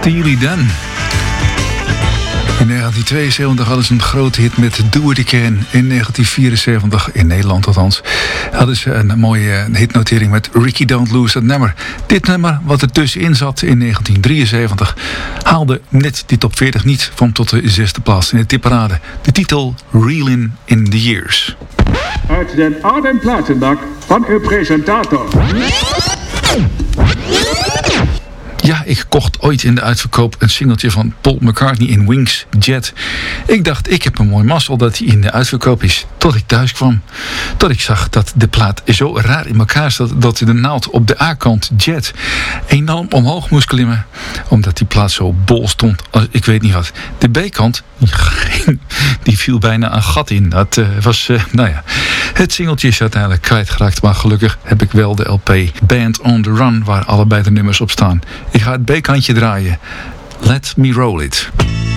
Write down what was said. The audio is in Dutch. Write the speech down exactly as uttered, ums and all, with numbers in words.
Steely Dan. In negentien tweeënzeventig hadden ze een grote hit met Do It Again. In negentien vierenzeventig, in Nederland althans, hadden ze een mooie hitnotering met Ricky Don't Lose That Number. Dit nummer, wat er tussenin zat in negentien drieënzeventig, haalde net die top veertig niet van tot de zesde plaats in de tipparade. De titel Reelin' in the Years. Uit den oude platenbak van uw presentator. Ja, ik kocht ooit in de uitverkoop een singeltje van Paul McCartney in Wings Jet. Ik dacht, ik heb een mooi mazzel dat hij in de uitverkoop is. Tot ik thuis kwam. Tot ik zag dat de plaat zo raar in elkaar zat dat de naald op de A-kant Jet enorm omhoog moest klimmen. Omdat die plaat zo bol stond als ik weet niet wat. De B-kant, die viel bijna een gat in. Dat uh, was, uh, nou ja, het singeltje is uiteindelijk kwijtgeraakt. Maar gelukkig heb ik wel de L P Band on the Run waar allebei de nummers op staan. Ik ga het B-kantje draaien. Let me roll it.